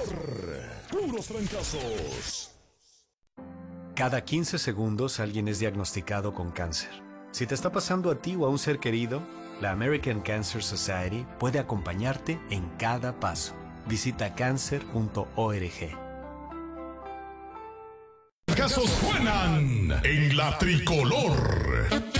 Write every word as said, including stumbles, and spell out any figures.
tricolor. Puros trancazos. Cada quince segundos alguien es diagnosticado con cáncer. Si te está pasando a ti o a un ser querido, la American Cancer Society puede acompañarte en cada paso. Visita cancer punto org. Casos suenan en la tricolor.